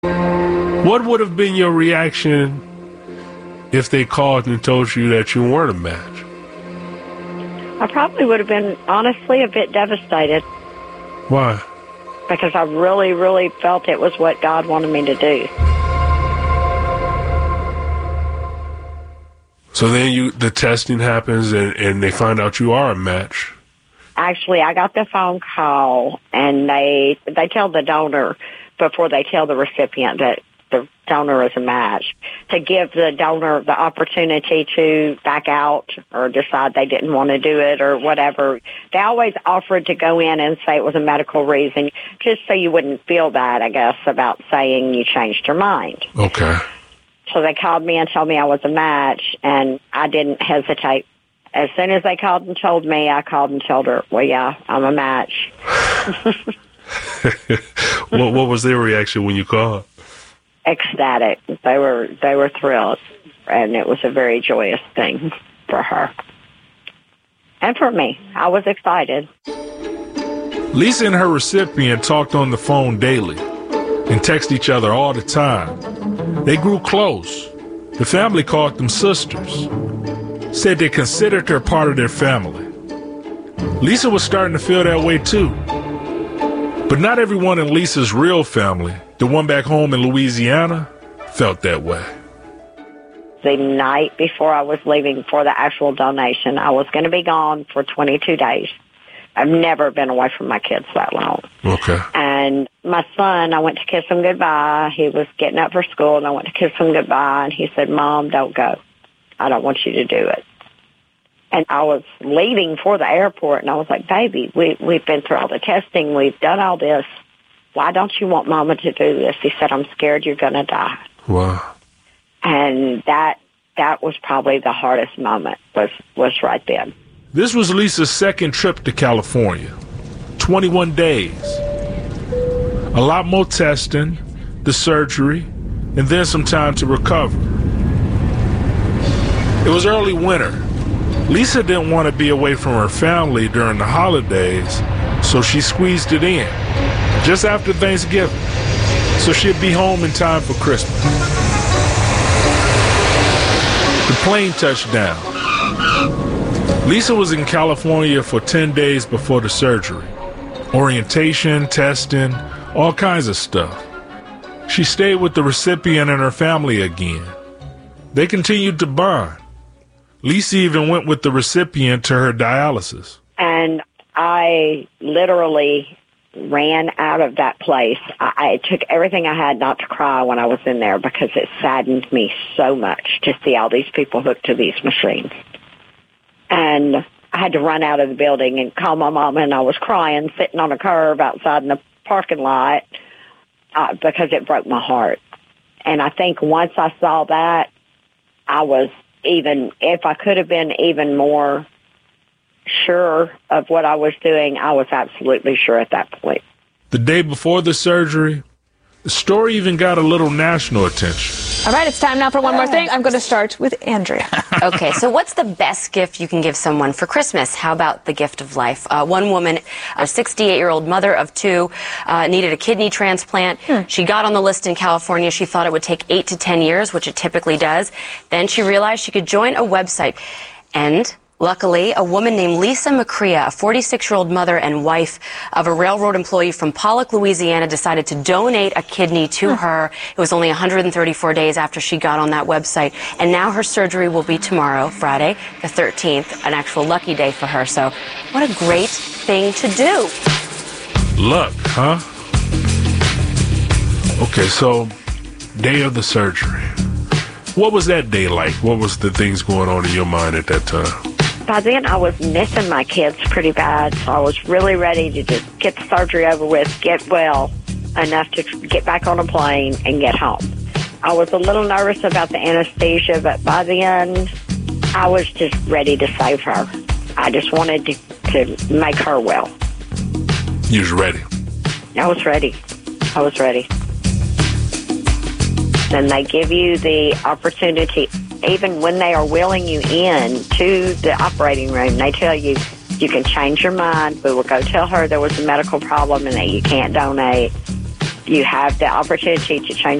What would have been your reaction if they called and told you that you weren't a match? I probably would have been, honestly, a bit devastated. Why? Because I really, really felt it was what God wanted me to do. So then the testing happens and they find out you are a match. Actually, I got the phone call, and they tell the donor before they tell the recipient that the donor is a match, to give the donor the opportunity to back out or decide they didn't want to do it or whatever. They always offered to go in and say it was a medical reason, just so you wouldn't feel bad, I guess, about saying you changed your mind. Okay. So they called me and told me I was a match, and I didn't hesitate. As soon as they called and told me, I called and told her, well, yeah, I'm a match. What was their reaction when you called? Ecstatic. They were thrilled, and it was a very joyous thing for her. And for me, I was excited. Lisa and her recipient talked on the phone daily and texted each other all the time. They grew close. The family called them sisters. Said they considered her part of their family. Lisa was starting to feel that way too. But not everyone in Lisa's real family, the one back home in Louisiana, felt that way. The night before I was leaving for the actual donation, I was going to be gone for 22 days. I've never been away from my kids that long. Okay. And my son, I went to kiss him goodbye. He was getting up for school, and I went to kiss him goodbye, and he said, Mom, don't go. I don't want you to do it. And I was leaving for the airport, and I was like, baby, we've been through all the testing. We've done all this. Why don't you want Mama to do this? He said, I'm scared you're going to die. Wow. And that was probably the hardest moment, was right then. This was Lisa's second trip to California. 21 days. A lot more testing, the surgery, and then some time to recover. It was early winter. Lisa didn't want to be away from her family during the holidays, so she squeezed it in, just after Thanksgiving, so she'd be home in time for Christmas. The plane touched down. Lisa was in California for 10 days before the surgery. Orientation, testing, all kinds of stuff. She stayed with the recipient and her family again. They continued to bond. Lisa even went with the recipient to her dialysis. And I literally ran out of that place. I took everything I had not to cry when I was in there, because it saddened me so much to see all these people hooked to these machines. And I had to run out of the building and call my mom, and I was crying, sitting on a curb outside in the parking lot, because it broke my heart. And I think once I saw that, I was if I could have been even more sure of what I was doing, I was absolutely sure at that point. The day before the surgery, the story even got a little national attention. All right, it's time now for one more thing. I'm going to start with Andrea. Okay, so what's the best gift you can give someone for Christmas? How about the gift of life? One woman, a 68-year-old mother of two, needed a kidney transplant. She got on the list in California. She thought it would take 8 to 10 years, which it typically does. Then she realized she could join a website. And luckily, a woman named Lisa Macria, a 46-year-old mother and wife of a railroad employee from Pollock, Louisiana, decided to donate a kidney to her. It was only 134 days after she got on that website. And now her surgery will be tomorrow, Friday, the 13th, an actual lucky day for her. So what a great thing to do. Luck, huh? Okay, so day of the surgery. What was that day like? What was the things going on in your mind at that time? By then, I was missing my kids pretty bad, so I was really ready to just get the surgery over with, get well enough to get back on a plane and get home. I was a little nervous about the anesthesia, but by the end, I was just ready to save her. I just wanted to make her well. You was ready? I was ready. Then they give you the opportunity. Even when they are wheeling you in to the operating room, they tell you, you can change your mind. We will go tell her there was a medical problem and that you can't donate. you have the opportunity to change